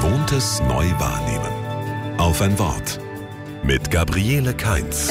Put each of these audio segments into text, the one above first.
Gewohntes neu wahrnehmen. Auf ein Wort. Mit Gabriele Kainz.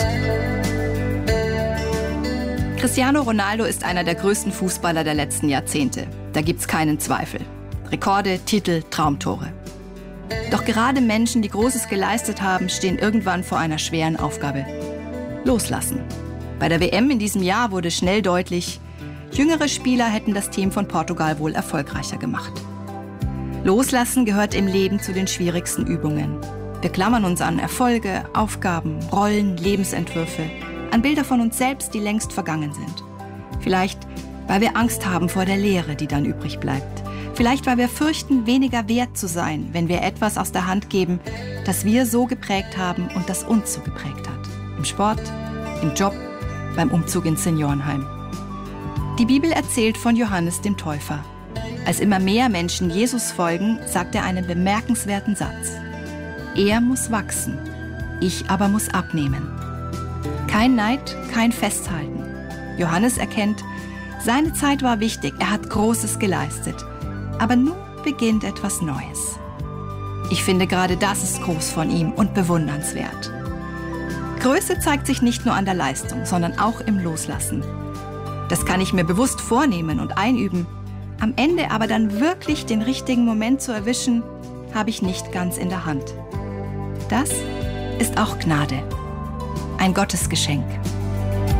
Cristiano Ronaldo ist einer der größten Fußballer der letzten Jahrzehnte. Da gibt's keinen Zweifel. Rekorde, Titel, Traumtore. Doch gerade Menschen, die Großes geleistet haben, stehen irgendwann vor einer schweren Aufgabe. Loslassen. Bei der WM in diesem Jahr wurde schnell deutlich, jüngere Spieler hätten das Team von Portugal wohl erfolgreicher gemacht. Loslassen gehört im Leben zu den schwierigsten Übungen. Wir klammern uns an Erfolge, Aufgaben, Rollen, Lebensentwürfe, an Bilder von uns selbst, die längst vergangen sind. Vielleicht, weil wir Angst haben vor der Leere, die dann übrig bleibt. Vielleicht, weil wir fürchten, weniger wert zu sein, wenn wir etwas aus der Hand geben, das wir so geprägt haben und das uns so geprägt hat. Im Sport, im Job, beim Umzug ins Seniorenheim. Die Bibel erzählt von Johannes dem Täufer. Als immer mehr Menschen Jesus folgen, sagt er einen bemerkenswerten Satz. Er muss wachsen, ich aber muss abnehmen. Kein Neid, kein Festhalten. Johannes erkennt, seine Zeit war wichtig, er hat Großes geleistet. Aber nun beginnt etwas Neues. Ich finde, gerade das ist groß von ihm und bewundernswert. Größe zeigt sich nicht nur an der Leistung, sondern auch im Loslassen. Das kann ich mir bewusst vornehmen und einüben. Am Ende aber dann wirklich den richtigen Moment zu erwischen, habe ich nicht ganz in der Hand. Das ist auch Gnade. Ein Gottesgeschenk.